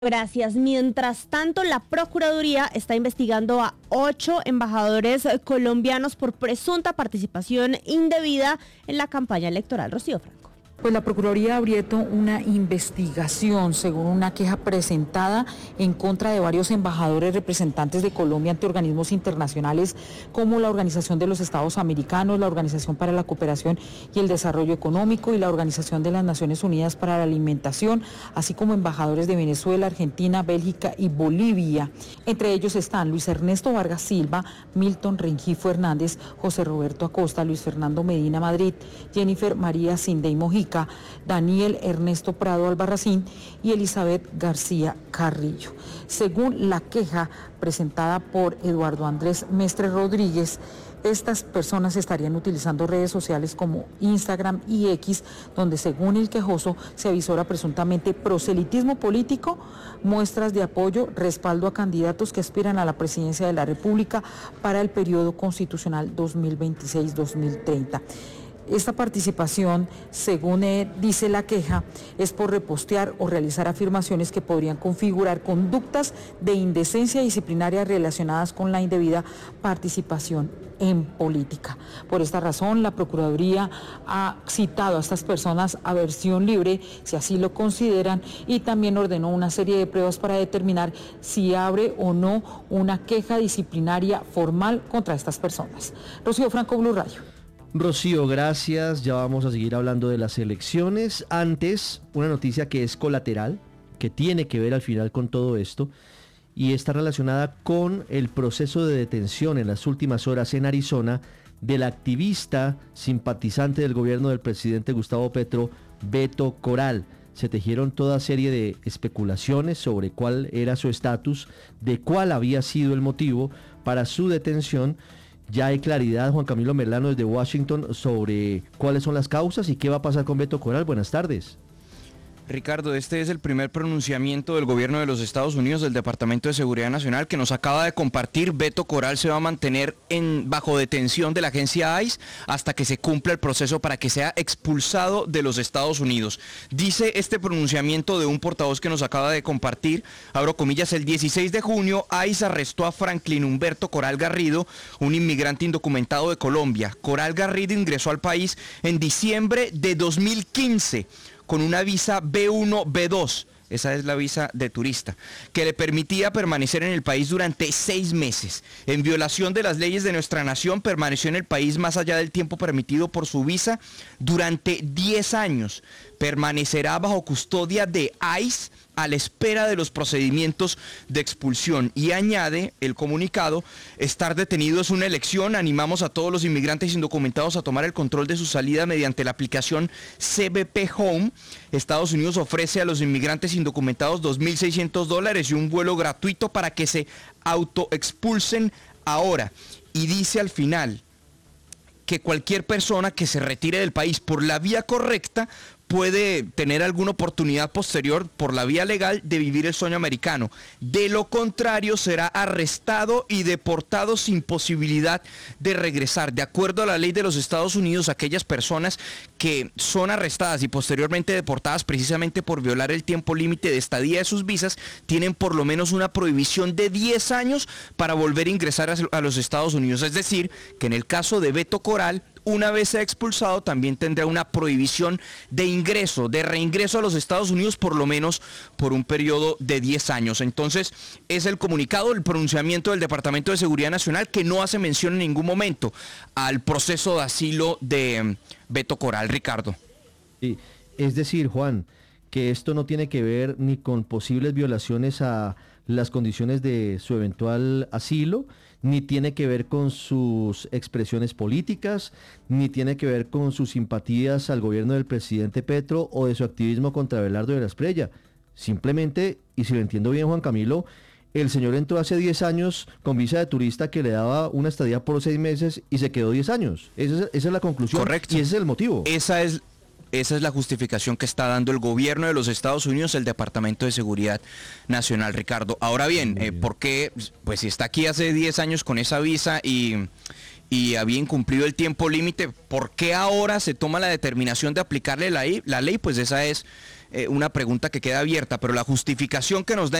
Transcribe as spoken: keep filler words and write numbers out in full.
Gracias. Mientras tanto, la Procuraduría está investigando a ocho embajadores colombianos por presunta participación indebida en la campaña electoral. Rocío Franco. Pues la Procuraduría ha abierto una investigación según una queja presentada en contra de varios embajadores representantes de Colombia ante organismos internacionales como la Organización de los Estados Americanos, la Organización para la Cooperación y el Desarrollo Económico y la Organización de las Naciones Unidas para la Alimentación, así como embajadores de Venezuela, Argentina, Bélgica y Bolivia. Entre ellos están Luis Ernesto Vargas Silva, Milton Rengifo Hernández, José Roberto Acosta, Luis Fernando Medina Madrid, Jennifer María Sindey Mojica, Daniel Ernesto Prado Albarracín y Elizabeth García Carrillo. Según la queja presentada por Eduardo Andrés Mestre Rodríguez, estas personas estarían utilizando redes sociales como Instagram y X, donde según el quejoso se avisora presuntamente proselitismo político, muestras de apoyo, respaldo a candidatos que aspiran a la presidencia de la República para el periodo constitucional dos mil veintiséis dos mil treinta. Esta participación, según eh, dice la queja, es por repostear o realizar afirmaciones que podrían configurar conductas de indecencia disciplinaria relacionadas con la indebida participación en política. Por esta razón, la Procuraduría ha citado a estas personas a versión libre, si así lo consideran, y también ordenó una serie de pruebas para determinar si abre o no una queja disciplinaria formal contra estas personas. Rocío Franco, Blue Radio. Rocío, gracias. Ya vamos a seguir hablando de las elecciones. Antes, una noticia que es colateral, que tiene que ver al final con todo esto, y está relacionada con el proceso de detención en las últimas horas en Arizona del activista simpatizante del gobierno del presidente Gustavo Petro, Beto Coral. Se tejieron toda serie de especulaciones sobre cuál era su estatus, de cuál había sido el motivo para su detención. Ya hay claridad, Juan Camilo Merlano desde Washington, sobre cuáles son las causas y qué va a pasar con Beto Coral. Buenas tardes. Ricardo, este es el primer pronunciamiento del gobierno de los Estados Unidos, del Departamento de Seguridad Nacional, que nos acaba de compartir. Beto Coral se va a mantener en, bajo detención de la agencia ICE hasta que se cumpla el proceso para que sea expulsado de los Estados Unidos. Dice este pronunciamiento de un portavoz que nos acaba de compartir, abro comillas, el dieciséis de junio ICE arrestó a Franklin Humberto Coral Garrido, un inmigrante indocumentado de Colombia. Coral Garrido ingresó al país en diciembre de dos mil quince. Con una visa B uno B dos, esa es la visa de turista, que le permitía permanecer en el país durante seis meses. En violación de las leyes de nuestra nación, permaneció en el país más allá del tiempo permitido por su visa durante diez años. Permanecerá bajo custodia de ICE a la espera de los procedimientos de expulsión. Y añade el comunicado, estar detenido es una elección, animamos a todos los inmigrantes indocumentados a tomar el control de su salida mediante la aplicación C B P Home. Estados Unidos ofrece a los inmigrantes indocumentados dos mil seiscientos dólares y un vuelo gratuito para que se autoexpulsen ahora. Y dice al final que cualquier persona que se retire del país por la vía correcta puede tener alguna oportunidad posterior por la vía legal de vivir el sueño americano. De lo contrario, será arrestado y deportado sin posibilidad de regresar. De acuerdo a la ley de los Estados Unidos, aquellas personas que son arrestadas y posteriormente deportadas precisamente por violar el tiempo límite de estadía de sus visas, tienen por lo menos una prohibición de diez años para volver a ingresar a los Estados Unidos. Es decir, que en el caso de Beto Coral, una vez sea expulsado, también tendrá una prohibición de ingreso, de reingreso a los Estados Unidos, por lo menos por un periodo de diez años. Entonces, es el comunicado, el pronunciamiento del Departamento de Seguridad Nacional, que no hace mención en ningún momento al proceso de asilo de Beto Coral. Ricardo. Sí, es decir, Juan, que esto no tiene que ver ni con posibles violaciones a las condiciones de su eventual asilo, ni tiene que ver con sus expresiones políticas, ni tiene que ver con sus simpatías al gobierno del presidente Petro o de su activismo contra Abelardo de la Espriella. Simplemente, y si lo entiendo bien, Juan Camilo, el señor entró hace diez años con visa de turista que le daba una estadía por seis meses y se quedó diez años. Esa es, esa es la conclusión. Correcto. Y ese es el motivo. Esa es... Esa es la justificación que está dando el gobierno de los Estados Unidos, el Departamento de Seguridad Nacional, Ricardo. Ahora bien, eh, ¿por qué? Pues si está aquí hace diez años con esa visa y, y había incumplido el tiempo límite, ¿por qué ahora se toma la determinación de aplicarle la, la ley? Pues esa es eh, una pregunta que queda abierta, pero la justificación que nos da